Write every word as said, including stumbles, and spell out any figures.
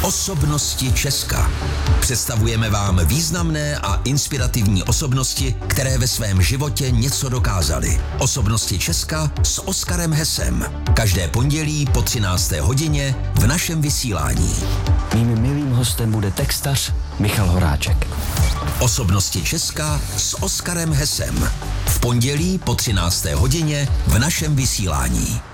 Osobnosti Česka. Představujeme vám významné a inspirativní osobnosti, které ve svém životě něco dokázaly. Osobnosti Česka s Oskarem Hesem. Každé pondělí po třinácté hodině v našem vysílání. Mým milým hostem bude textař Michal Horáček. Osobnosti Česka s Oskarem Hesem. V pondělí po třinácté hodině v našem vysílání.